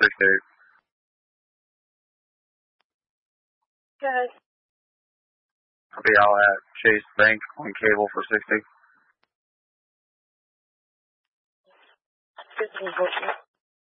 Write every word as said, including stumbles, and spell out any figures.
sixty-eight. Good. I'll be out at Chase Bank on Cable for sixty. Good.